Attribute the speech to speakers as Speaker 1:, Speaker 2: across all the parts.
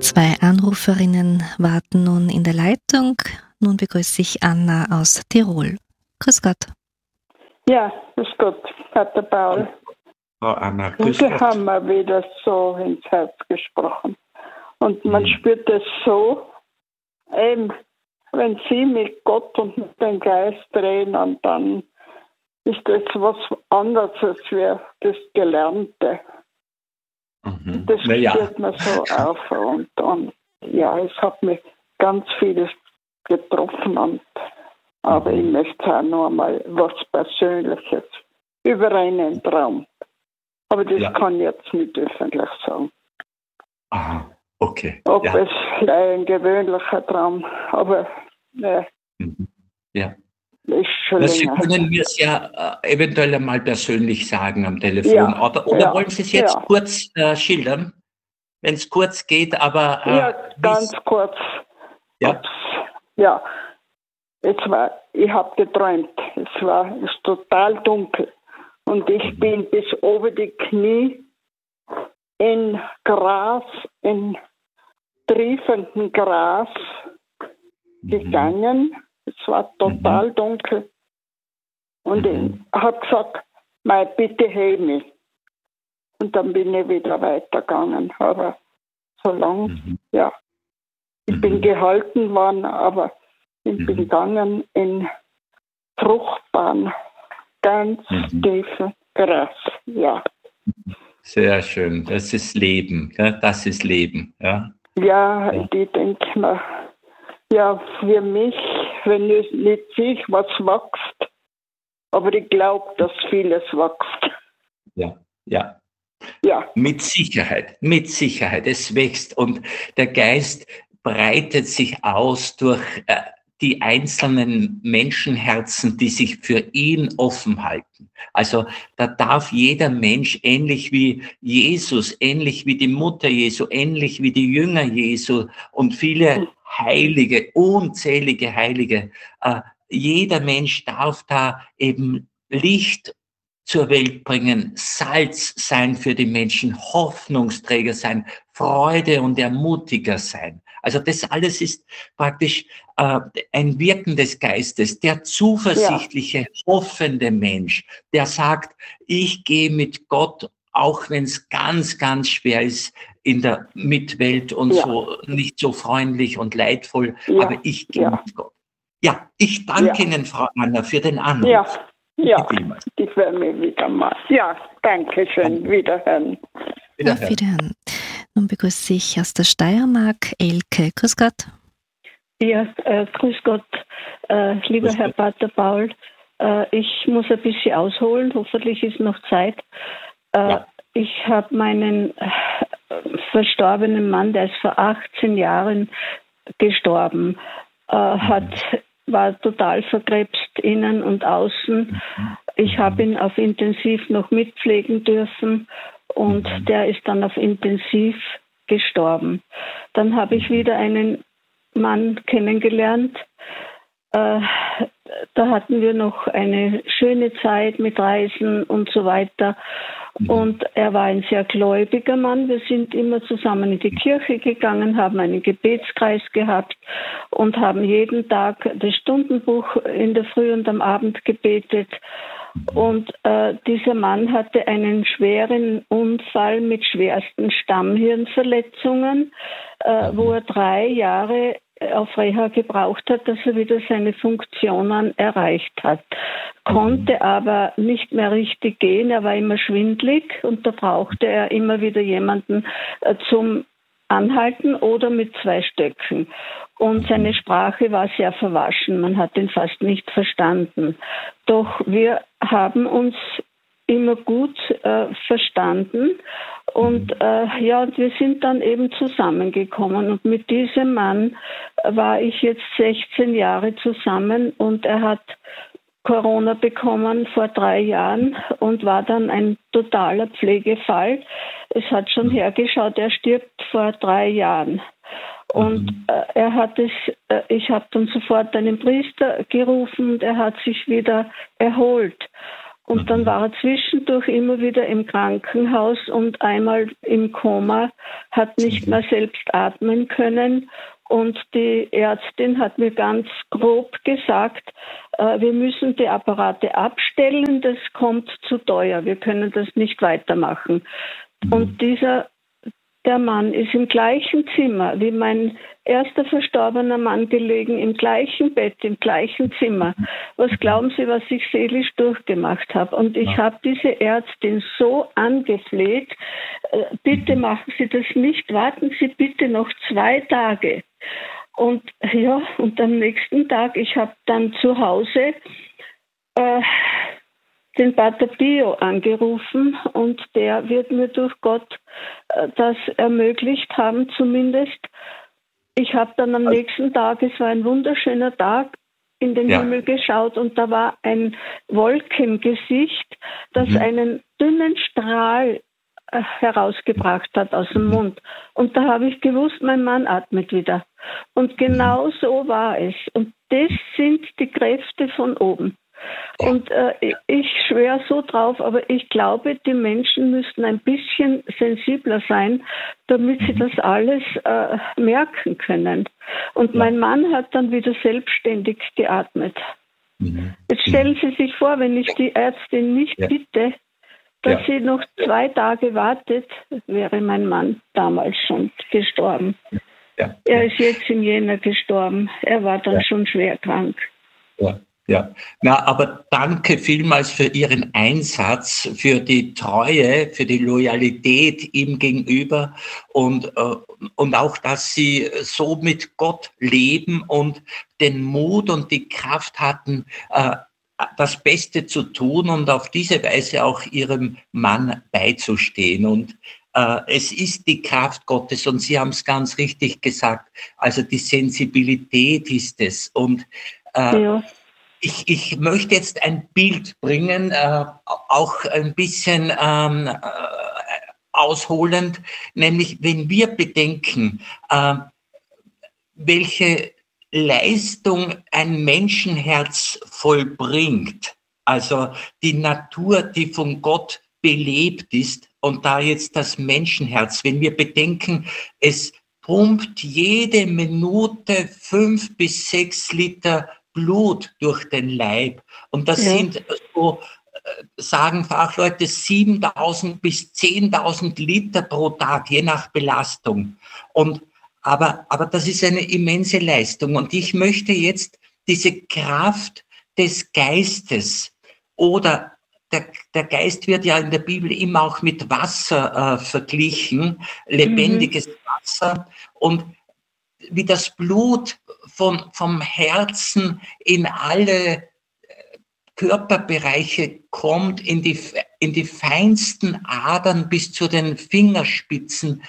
Speaker 1: 2 Anruferinnen warten nun in der Leitung. Nun begrüße ich Anna aus Tirol. Grüß Gott.
Speaker 2: Ja, grüß Gott, Pater Paul.
Speaker 3: Frau Anna, grüß
Speaker 2: Sie
Speaker 3: Gott.
Speaker 2: haben mir wieder so ins Herz gesprochen. Und man spürt es so, eben, wenn Sie mit Gott und mit dem Geist reden, und dann ist das was anderes als wir das Gelernte. Das spürt man so auf. Und ja, es hat mich ganz vieles getroffen. Aber ich möchte auch noch einmal was Persönliches über einen Traum. Aber das kann ich jetzt nicht öffentlich sagen.
Speaker 3: Aha, okay.
Speaker 2: Ob es ein gewöhnlicher Traum, aber ne,
Speaker 3: Ja.
Speaker 2: ist schon
Speaker 3: Sie
Speaker 2: länger.
Speaker 3: können mir es ja eventuell einmal persönlich sagen am Telefon. Oder wollen Sie es jetzt kurz schildern? Wenn es kurz geht, aber...
Speaker 2: ja, ganz kurz.
Speaker 3: Ja.
Speaker 2: Ja. Ich habe geträumt. Es ist total dunkel. Und ich bin bis ober die Knie in Gras, in triefendem Gras gegangen. Es war total dunkel. Und ich habe gesagt, bitte heb mich. Und dann bin ich wieder weitergegangen. Aber so lang, ich bin gehalten worden, aber ich bin gegangen in fruchtbaren, ganz tiefen Gras. Ja.
Speaker 3: Sehr schön. Das ist Leben. Ja? Das ist Leben. Ja,
Speaker 2: ja. Ich denke mir, ja, für mich, wenn ich nicht sehe, was wächst, aber ich glaube, dass vieles wächst.
Speaker 3: Ja. Mit Sicherheit. Es wächst und der Geist breitet sich aus durch die einzelnen Menschenherzen, die sich für ihn offen halten. Also da darf jeder Mensch, ähnlich wie Jesus, ähnlich wie die Mutter Jesu, ähnlich wie die Jünger Jesu und viele Heilige, unzählige Heilige, jeder Mensch darf da eben Licht zur Welt bringen, Salz sein für die Menschen, Hoffnungsträger sein, Freude und Ermutiger sein. Also das alles ist praktisch ein Wirken des Geistes, der zuversichtliche, hoffende Mensch, der sagt, ich gehe mit Gott, auch wenn es ganz, ganz schwer ist in der Mitwelt und so nicht so freundlich und leidvoll, aber ich gehe mit Gott. Ja, ich danke Ihnen, Frau Anna, für den Anruf.
Speaker 2: Ja, ich werde mich wieder mal. Ja, danke schön. Wiederhören.
Speaker 1: Auf Wiederhören. Nun begrüße ich aus der Steiermark Elke. Grüß Gott.
Speaker 4: Ja, grüß Gott, lieber Herr Pater Paul. Ich muss ein bisschen ausholen, hoffentlich ist noch Zeit. Ich habe meinen verstorbenen Mann, der ist vor 18 Jahren gestorben, war total verkrebst, innen und außen. Ich habe ihn auf Intensiv noch mitpflegen dürfen und der ist dann auf Intensiv gestorben. Dann habe ich wieder einen Mann kennengelernt. Da hatten wir noch eine schöne Zeit mit Reisen und so weiter. Und er war ein sehr gläubiger Mann. Wir sind immer zusammen in die Kirche gegangen, haben einen Gebetskreis gehabt und haben jeden Tag das Stundenbuch in der Früh und am Abend gebetet. Und dieser Mann hatte einen schweren Unfall mit schwersten Stammhirnverletzungen, wo er 3 Jahre auf Reha gebraucht hat, dass er wieder seine Funktionen erreicht hat. Konnte aber nicht mehr richtig gehen, er war immer schwindlig und da brauchte er immer wieder jemanden zum Anhalten oder mit 2 Stöcken. Und seine Sprache war sehr verwaschen, man hat ihn fast nicht verstanden. Doch wir haben uns immer gut verstanden und wir sind dann eben zusammengekommen und mit diesem Mann war ich jetzt 16 Jahre zusammen und er hat Corona bekommen vor 3 Jahren und war dann ein totaler Pflegefall. Es hat schon hergeschaut, er stirbt vor 3 Jahren. Und ich habe dann sofort einen Priester gerufen und er hat sich wieder erholt. Und dann war er zwischendurch immer wieder im Krankenhaus und einmal im Koma, hat nicht mehr selbst atmen können. Und die Ärztin hat mir ganz grob gesagt, wir müssen die Apparate abstellen, das kommt zu teuer, wir können das nicht weitermachen. Und der Mann ist im gleichen Zimmer wie mein erster verstorbener Mann gelegen, im gleichen Bett, im gleichen Zimmer. Was glauben Sie, was ich seelisch durchgemacht habe? Und ich habe diese Ärztin so angefleht, bitte machen Sie das nicht, warten Sie bitte noch 2 Tage. Und ja, und am nächsten Tag, ich habe dann zu Hause den Pater Pio angerufen und der wird mir durch Gott das ermöglicht haben zumindest. Ich habe dann am nächsten Tag, es war ein wunderschöner Tag, in den Himmel geschaut und da war ein Wolkengesicht, das einen dünnen Strahl herausgebracht hat aus dem Mund. Und da habe ich gewusst, mein Mann atmet wieder. Und genau so war es. Und das sind die Kräfte von oben. Und ich schwöre so drauf, aber ich glaube, die Menschen müssten ein bisschen sensibler sein, damit sie das alles merken können. Und mein Mann hat dann wieder selbstständig geatmet. Jetzt stellen Sie sich vor, wenn ich die Ärztin nicht bitte, dass sie noch 2 Tage wartet, wäre mein Mann damals schon gestorben. Er ist jetzt im Jänner gestorben. Er war dann schon schwer krank.
Speaker 3: Ja, na, aber danke vielmals für Ihren Einsatz, für die Treue, für die Loyalität ihm gegenüber und auch, dass Sie so mit Gott leben und den Mut und die Kraft hatten, das Beste zu tun und auf diese Weise auch Ihrem Mann beizustehen. Und es ist die Kraft Gottes und Sie haben es ganz richtig gesagt, also die Sensibilität ist es. Und Ich möchte jetzt ein Bild bringen, auch ein bisschen ausholend, nämlich wenn wir bedenken, welche Leistung ein Menschenherz vollbringt, also die Natur, die von Gott belebt ist, und da jetzt das Menschenherz, wenn wir bedenken, es pumpt jede Minute 5 bis 6 Liter Blut durch den Leib. Und das sind, so sagen Fachleute, 7.000 bis 10.000 Liter pro Tag, je nach Belastung. Aber das ist eine immense Leistung. Und ich möchte jetzt diese Kraft des Geistes oder der Geist wird ja in der Bibel immer auch mit Wasser verglichen, lebendiges Wasser. Und wie das Blut vom Herzen in alle Körperbereiche kommt, in die feinsten Adern bis zu den Fingerspitzen.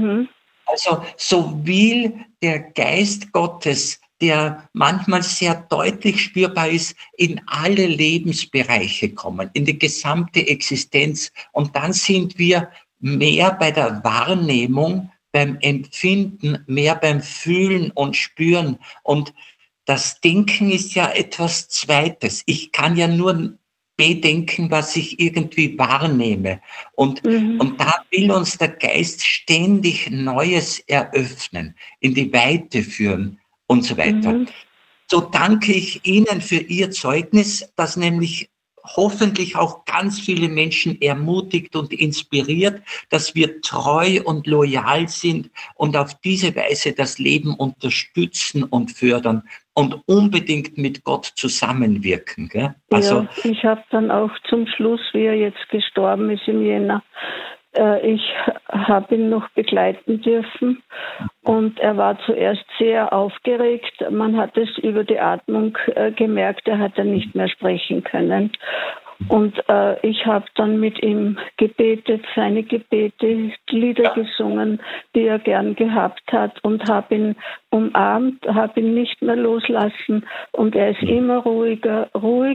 Speaker 3: Also so will der Geist Gottes, der manchmal sehr deutlich spürbar ist, in alle Lebensbereiche kommen, in die gesamte Existenz. Und dann sind wir mehr bei der Wahrnehmung, beim Empfinden, mehr beim Fühlen und Spüren. Und das Denken ist ja etwas Zweites. Ich kann ja nur bedenken, was ich irgendwie wahrnehme. Und da will uns der Geist ständig Neues eröffnen, in die Weite führen und so weiter. So danke ich Ihnen für Ihr Zeugnis, das nämlich hoffentlich auch ganz viele Menschen ermutigt und inspiriert, dass wir treu und loyal sind und auf diese Weise das Leben unterstützen und fördern und unbedingt mit Gott zusammenwirken. Gell? Also,
Speaker 4: ich habe dann auch zum Schluss, wie er jetzt gestorben ist im Jänner, ich habe ihn noch begleiten dürfen und er war zuerst sehr aufgeregt. Man hat es über die Atmung gemerkt, er hat dann nicht mehr sprechen können. Und ich habe dann mit ihm gebetet, seine Gebete, Lieder gesungen, die er gern gehabt hat und habe ihn umarmt, habe ihn nicht mehr loslassen und er ist immer ruhiger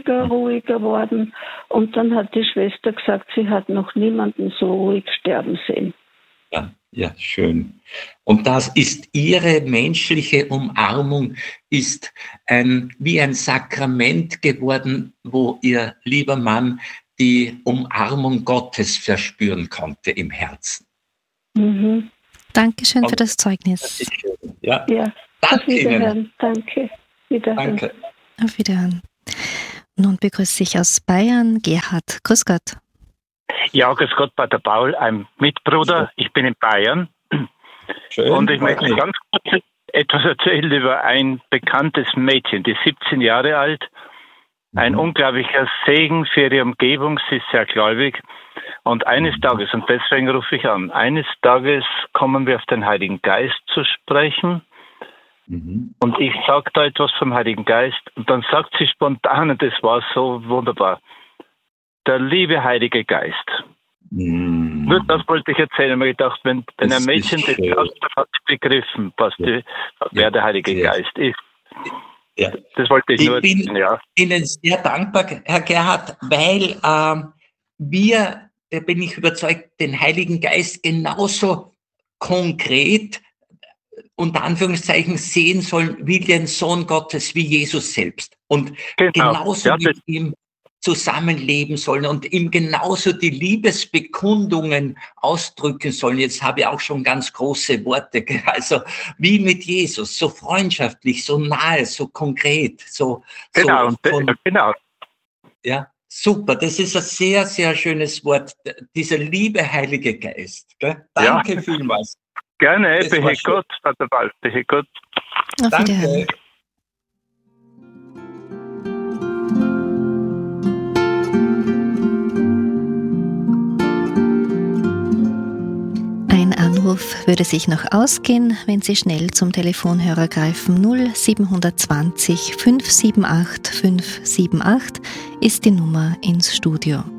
Speaker 4: worden. Und dann hat die Schwester gesagt, sie hat noch niemanden so ruhig sterben sehen.
Speaker 3: Ja, schön. Und das ist Ihre menschliche Umarmung, ist wie ein Sakrament geworden, wo Ihr lieber Mann die Umarmung Gottes verspüren konnte im Herzen.
Speaker 4: Mhm.
Speaker 1: Dankeschön für das
Speaker 3: Das
Speaker 1: Zeugnis.
Speaker 3: ist schön. Ja.
Speaker 4: Ja,
Speaker 3: Danke
Speaker 4: auf Wiederhören.
Speaker 3: Ihnen.
Speaker 4: Danke. Wiederhören.
Speaker 3: Danke.
Speaker 1: Auf Wiederhören. Nun begrüße ich aus Bayern Gerhard. Grüß Gott.
Speaker 5: Ja, grüß Gott, Pater Paul, ein Mitbruder. Ich bin in Bayern.
Speaker 3: Schön.
Speaker 5: Und ich möchte ganz kurz etwas erzählen über ein bekanntes Mädchen, die ist 17 Jahre alt. Ein unglaublicher Segen für ihre Umgebung. Sie ist sehr gläubig. Und eines Tages, und deswegen rufe ich an, eines Tages kommen wir auf den Heiligen Geist zu sprechen. Und ich sage da etwas vom Heiligen Geist. Und dann sagt sie spontan, und das war so wunderbar, der liebe Heilige Geist. Nur das wollte ich erzählen. Ich habe mir gedacht, wenn ein Mädchen das sagt, dann hat sie begriffen, wer der Heilige Geist ist.
Speaker 3: Ja.
Speaker 5: Das wollte ich nur
Speaker 3: bin
Speaker 5: erzählen, ja.
Speaker 3: Ihnen sehr dankbar, Herr Gerhard, weil wir, da bin ich überzeugt, den Heiligen Geist genauso konkret, unter Anführungszeichen, sehen sollen wie den Sohn Gottes, wie Jesus selbst. Und genauso mit ihm zusammenleben sollen und ihm genauso die Liebesbekundungen ausdrücken sollen. Jetzt habe ich auch schon ganz große Worte, also wie mit Jesus, so freundschaftlich, so nahe, so konkret,
Speaker 5: Genau.
Speaker 3: Ja, super, das ist ein sehr, sehr schönes Wort, dieser liebe Heilige Geist. Gell? Danke vielmals.
Speaker 5: Gerne, bitte Gott, Vater Paul, bitte Gott.
Speaker 1: Auf Wiederhören.
Speaker 3: Danke.
Speaker 1: Ein Anruf würde sich noch ausgehen, wenn Sie schnell zum Telefonhörer greifen. 0720 578 578 ist die Nummer ins Studio.